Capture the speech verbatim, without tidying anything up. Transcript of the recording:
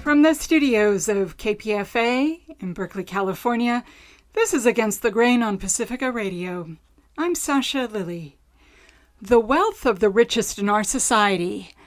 From the studios of K P F A in Berkeley, California, this is Against the Grain on Pacifica Radio. I'm Sasha Lilly. The wealth of the richest in our society